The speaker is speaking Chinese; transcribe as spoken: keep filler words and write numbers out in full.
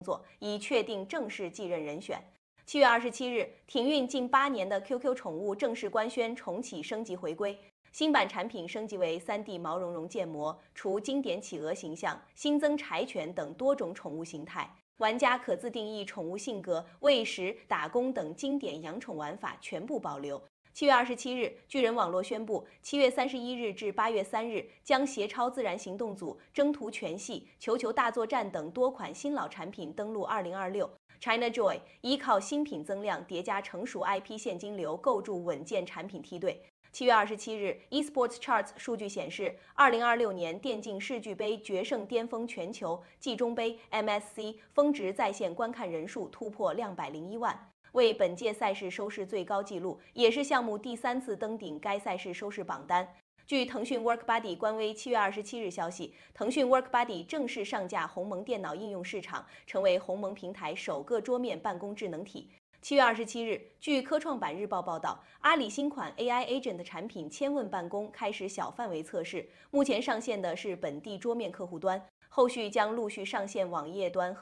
作，已确定正式继任人选。七月二十七日，停运近八年的 Q Q 宠物正式官宣重启升级回归。新版产品升级为 三 D 毛茸茸建模，除经典企鹅形象，新增柴犬等多种宠物形态。玩家可自定义宠物性格、喂食、打工等经典养宠玩法全部保留。七月二十七日，巨人网络宣布，七月三十一日至八月三日将携超自然行动组、征途全系、球球大作战等多款新老产品登陆二零二六。ChinaJoy 依靠新品增量叠加成熟 I P 现金流，构筑稳健产品梯队。七月二十七日 ，eSports Charts 数据显示，二零二六年电竞世俱杯决胜巅峰全球季中杯 M S C 峰值在线观看人数突破两百零一万。为本届赛事收视最高纪录，也是项目第三次登顶该赛事收视榜单。据腾讯 WorkBuddy 官微七月二十七日消息，腾讯 WorkBuddy 正式上架鸿蒙电脑应用市场，成为鸿蒙平台首个桌面办公智能体。七月二十七日，据科创板日报报道，阿里新款 A I Agent 产品千问办公开始小范围测试，目前上线的是本地桌面客户端，后续将陆续上线网页端。